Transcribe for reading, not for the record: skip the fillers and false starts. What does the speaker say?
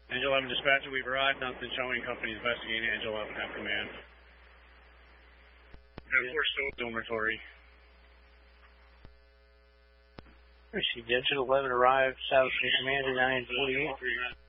Angel 11 dispatcher, we've arrived. Nothing showing. Company investigating. Angel 11 have command. We're still dormitory. Angel 11 arrived. South Command 948.